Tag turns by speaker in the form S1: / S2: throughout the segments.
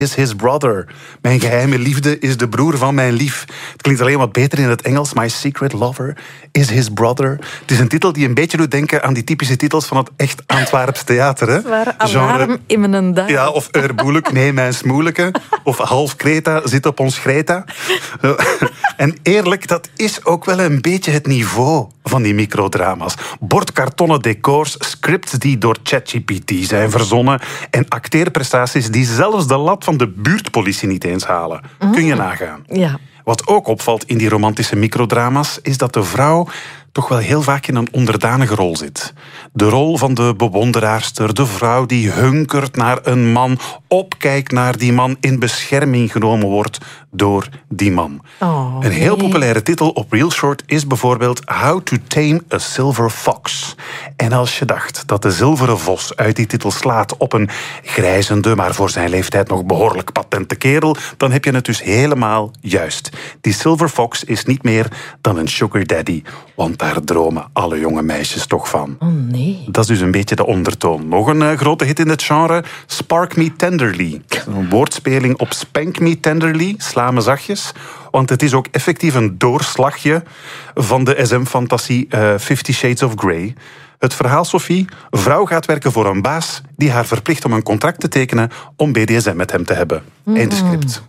S1: is his brother. Mijn geheime liefde is de broer van mijn lief. Het klinkt alleen wat beter in het Engels. My secret lover is his brother. Het is een titel die een beetje doet denken aan die typische titels van het echt Antwerps theater. Hè?
S2: Zware alarm in mijn dag.
S1: Ja, of Erboelijk, nee, mijn smoeleke. Of half Kreta zit op ons Greta. En eerlijk, dat is ook wel een beetje het niveau van die microdrama's. Bordkartonnen decors, scripts die door ChatGPT zijn verzonnen en acteerprestaties die zelfs de lat van de buurtpolitie niet eens halen. Kun je nagaan.
S2: Ja.
S1: Wat ook opvalt in die romantische microdrama's is dat de vrouw toch wel heel vaak in een onderdanige rol zit. De rol van de bewonderaarster, de vrouw die hunkert naar een man, opkijkt naar die man, in bescherming genomen wordt door die man. Een heel populaire titel op Real Short is bijvoorbeeld How to Tame a Silver Fox. En als je dacht dat de zilveren vos uit die titel slaat op een grijzende, maar voor zijn leeftijd nog behoorlijk patente kerel, dan heb je het dus helemaal juist. Die Silver Fox is niet meer dan een sugar daddy, want daar dromen alle jonge meisjes toch van.
S2: Oh nee.
S1: Dat is dus een beetje de ondertoon. Nog een grote hit in het genre, Spark Me Tenderly. Een woordspeling op Spank Me Tenderly, sla me zachtjes. Want het is ook effectief een doorslagje van de SM-fantasie 50 Shades of Grey. Het verhaal, Sophie, een vrouw gaat werken voor een baas die haar verplicht om een contract te tekenen om BDSM met hem te hebben. Einde script.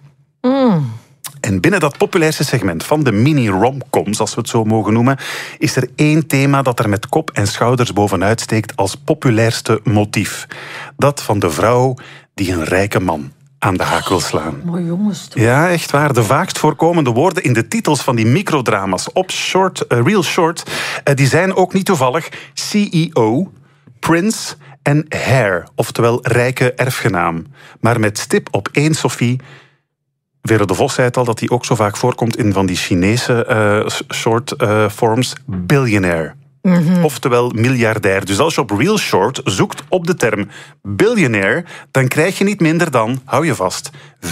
S1: En binnen dat populairste segment van de mini-romcoms, als we het zo mogen noemen, is er één thema dat er met kop en schouders bovenuit steekt als populairste motief. Dat van de vrouw die een rijke man aan de haak wil slaan.
S2: Mooi jongens toch?
S1: Ja, echt waar. De vaakst voorkomende woorden in de titels van die microdrama's op Real Short, die zijn ook niet toevallig CEO, Prince en Heir, oftewel rijke erfgenaam. Maar met stip op één, Sophie, Vero de Vos zei het al, dat hij ook zo vaak voorkomt in van die Chinese short forms, billionaire. Oftewel miljardair. Dus als je op Real Short zoekt op de term billionaire, dan krijg je niet minder dan, hou je vast,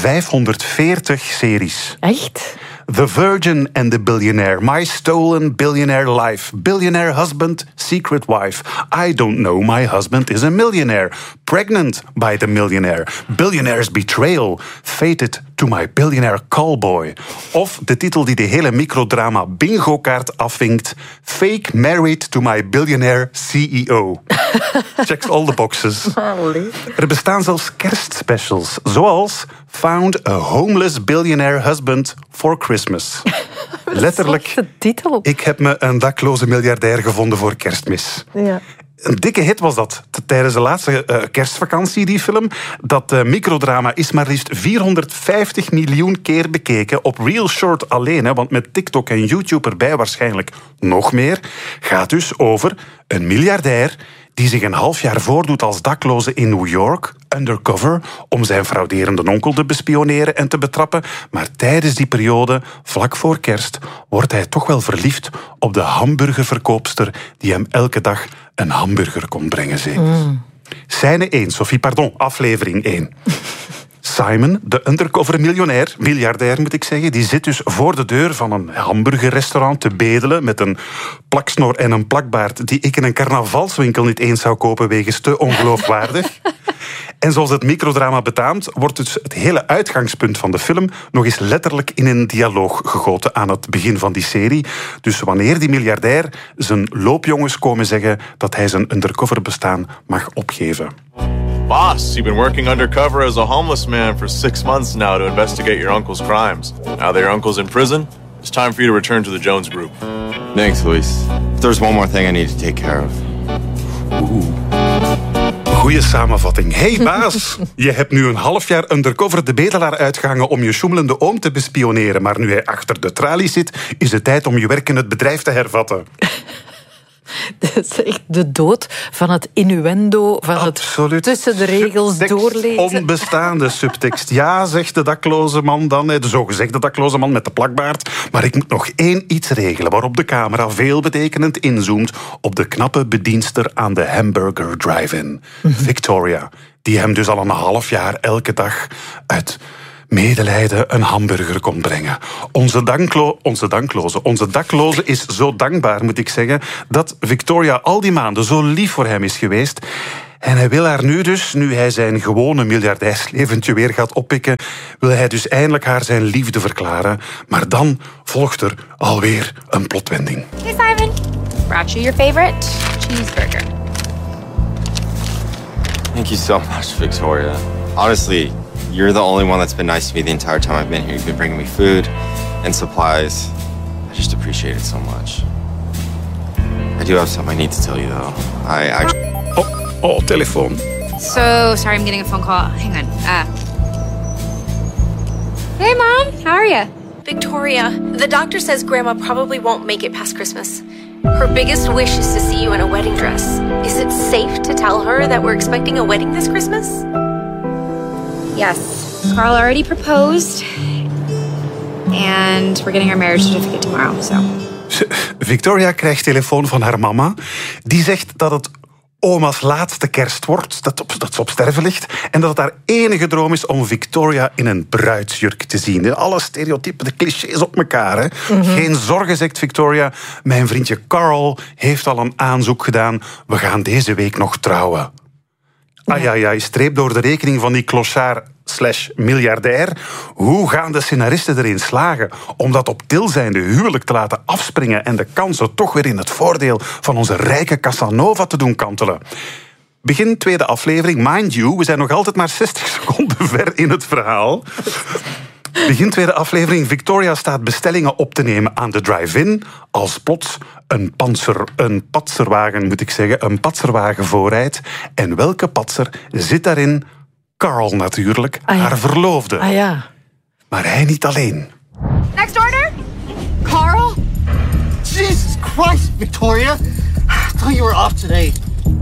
S1: 540 series.
S2: Echt?
S1: The Virgin and the Billionaire, My Stolen Billionaire Life, Billionaire Husband, Secret Wife, I Don't Know My Husband is a Millionaire, Pregnant by the Millionaire, Billionaire's Betrayal, Fated to My Billionaire Callboy. Of de titel die de hele microdrama bingo-kaart afvinkt, Fake Married to My Billionaire CEO. Checks all the boxes. Er bestaan zelfs kerstspecials, zoals Found a Homeless Billionaire Husband for Christmas. Letterlijk,
S2: titel.
S1: Ik heb me een dakloze miljardair gevonden voor kerstmis.
S2: Ja.
S1: Een dikke hit was dat tijdens de laatste kerstvakantie, die film. Dat microdrama is maar liefst 450 miljoen keer bekeken op Real Short alleen. Hè, want met TikTok en YouTube erbij waarschijnlijk nog meer. Gaat dus over een miljardair die zich een half jaar voordoet als dakloze in New York, undercover, om zijn frauderende onkel te bespioneren en te betrappen. Maar tijdens die periode, vlak voor kerst, wordt hij toch wel verliefd op de hamburgerverkoopster die hem elke dag een hamburger kon brengen, zeker. Scène 1, Sophie, pardon, aflevering 1. Simon, de undercover miljardair moet ik zeggen, die zit dus voor de deur van een hamburgerrestaurant te bedelen met een plaksnor en een plakbaard die ik in een carnavalswinkel niet eens zou kopen wegens te ongeloofwaardig. En zoals het microdrama betaamt, wordt dus het hele uitgangspunt van de film nog eens letterlijk in een dialoog gegoten aan het begin van die serie. Dus wanneer die miljardair zijn loopjongens komen zeggen dat hij zijn undercover bestaan mag opgeven.
S3: Boss, you've been working undercover as a homeless man for 6 months now to investigate your uncle's crimes. Now that your uncle's in prison, it's time for you to return to the Jones Group.
S4: Thanks, Luis. There's one more thing I need to take care of.
S1: Goeie samenvatting. Hey baas, je hebt nu een half jaar undercover de bedelaar uitgehangen om je sjoemelende oom te bespioneren. Maar nu hij achter de tralies zit, is het tijd om je werk in het bedrijf te hervatten.
S2: Dat is echt de dood van het innuendo, van
S1: Absoluut.
S2: Het tussen de regels
S1: Subtekst,
S2: doorlezen.
S1: Onbestaande subtekst. Ja, zegt de dakloze man dan, de zogezegde dakloze man met de plakbaard. Maar ik moet nog één iets regelen, waarop de camera veelbetekenend inzoomt op de knappe bedienster aan de Hamburger Drive-In. Victoria, die hem dus al een half jaar elke dag uit medelijden een hamburger kon brengen. Onze dakloze is zo dankbaar, moet ik zeggen, dat Victoria al die maanden zo lief voor hem is geweest. En hij wil haar nu dus, nu hij zijn gewone miljardairsleventje weer gaat oppikken, wil hij dus eindelijk haar zijn liefde verklaren. Maar dan volgt er alweer een plotwending.
S5: Hey Simon, brought you your favorite cheeseburger.
S4: Thank you so much, Victoria. Honestly, you're the only one that's been nice to me the entire time I've been here. You've been bringing me food and supplies. I just appreciate it so much. I do have something I need to tell you, though. I actually...
S1: Oh, telefoon.
S5: So sorry, I'm getting a phone call. Hang on. Hey Mom, how are you?
S6: Victoria, the doctor says Grandma probably won't make it past Christmas. Her biggest wish is to see you in a wedding dress. Is it safe to tell her that we're expecting a wedding this Christmas?
S5: Yes, Carl already proposed. And we're getting our marriage certificate tomorrow, so...
S1: Victoria krijgt telefoon van haar mama. Die zegt dat het oma's laatste kerst wordt, dat ze op sterven ligt, en dat het haar enige droom is om Victoria in een bruidsjurk te zien. Alle stereotypen, de clichés op elkaar. Hè? Geen zorgen, zegt Victoria. Mijn vriendje Carl heeft al een aanzoek gedaan. We gaan deze week nog trouwen. Ai, streep door de rekening van die clochard/miljardair. Hoe gaan de scenaristen erin slagen om dat op til zijnde huwelijk te laten afspringen en de kansen toch weer in het voordeel van onze rijke Casanova te doen kantelen? Begin tweede aflevering, mind you, we zijn nog altijd maar 60 seconden ver in het verhaal. Begin tweede aflevering, Victoria staat bestellingen op te nemen aan de drive-in, als plots een patserwagen voorrijdt. En welke patser zit daarin? Carl natuurlijk, haar verloofde.
S2: Ja.
S1: Maar hij niet alleen.
S5: Next order? Carl?
S7: Jesus Christ, Victoria! I thought you were off today.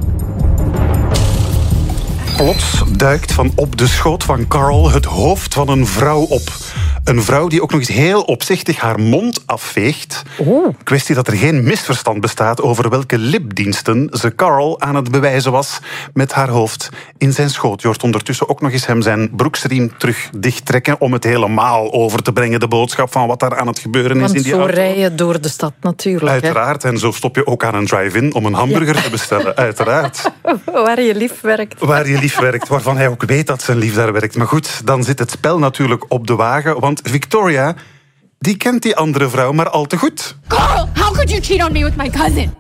S1: Plots duikt van op de schoot van Carl het hoofd van een vrouw op. Een vrouw die ook nog eens heel opzichtig haar mond afveegt. Kwestie dat er geen misverstand bestaat over welke lipdiensten ze Carl aan het bewijzen was met haar hoofd in zijn schoot. Je hoort ondertussen ook nog eens hem zijn broeksriem terug dichttrekken om het helemaal over te brengen, de boodschap van wat daar aan het gebeuren is in die
S2: auto.
S1: auto.
S2: Zo rijden door de stad natuurlijk.
S1: Uiteraard, en zo stop je ook aan een drive-in om een hamburger te bestellen. Uiteraard.
S2: Waar je lief werkt.
S1: Waar je lief werkt, waarvan hij ook weet dat zijn lief daar werkt. Maar goed, dan zit het spel natuurlijk op de wagen, want Victoria, die kent die andere vrouw maar al te goed.
S5: Carl, how could you cheat on me with my cousin?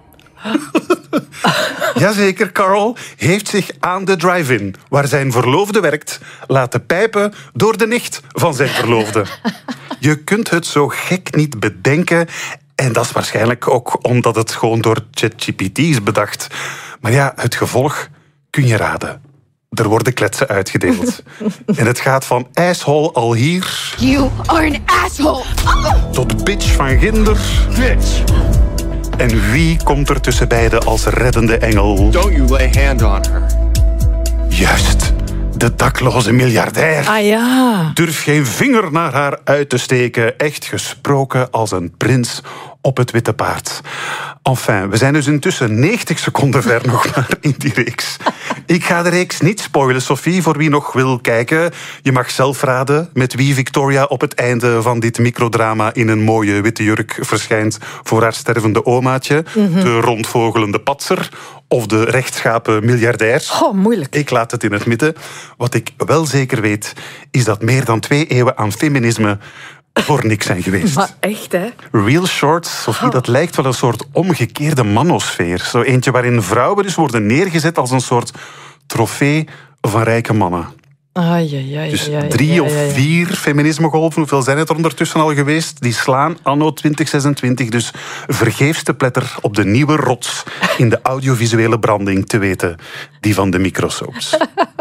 S1: Jazeker, Carl heeft zich aan de drive-in, waar zijn verloofde werkt, laten pijpen door de nicht van zijn verloofde. Je kunt het zo gek niet bedenken. En dat is waarschijnlijk ook omdat het gewoon door ChatGPT is bedacht. Maar ja, het gevolg kun je raden. Er worden kletsen uitgedeeld. En het gaat van asshole al hier...
S5: You are an asshole!
S1: tot bitch van ginder.
S7: Bitch!
S1: En wie komt er tussen beiden als reddende engel?
S7: Don't you lay hand on her.
S1: Juist, de dakloze miljardair.
S2: Ja.
S1: Durf geen vinger naar haar uit te steken. Echt gesproken als een prins op het witte paard. Enfin, we zijn dus intussen 90 seconden ver nog maar in die reeks. Ik ga de reeks niet spoilen, Sophie, voor wie nog wil kijken. Je mag zelf raden met wie Victoria op het einde van dit microdrama in een mooie witte jurk verschijnt voor haar stervende omaatje. De rondvogelende patser of de rechtschapen miljardair.
S2: Moeilijk.
S1: Ik laat het in het midden. Wat ik wel zeker weet, is dat meer dan 2 eeuwen aan feminisme voor niks zijn geweest.
S2: Maar echt, hè?
S1: Real Shorts, Sophie, dat lijkt wel een soort omgekeerde manosfeer. Zo eentje waarin vrouwen dus worden neergezet als een soort trofee van rijke mannen. Dus 3 of 4 feminismegolven, hoeveel zijn het er ondertussen al geweest? Die slaan anno 2026 dus vergeefs te pletter op de nieuwe rots in de audiovisuele branding, te weten, die van de microsoaps.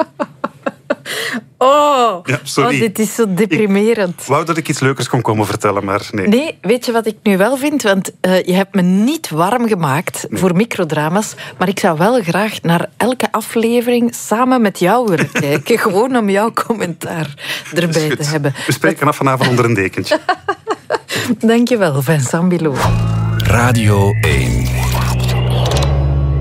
S1: Ja, sorry.
S2: Dit is zo deprimerend.
S1: Ik wou dat ik iets leukers kon komen vertellen, maar nee.
S2: Nee, weet je wat ik nu wel vind? Want je hebt me niet warm gemaakt voor microdrama's, maar ik zou wel graag naar elke aflevering samen met jou willen kijken. Gewoon om jouw commentaar erbij te hebben.
S1: We spreken af vanavond onder een dekentje.
S2: Dankjewel, Vincent Bilot.
S8: Radio 1.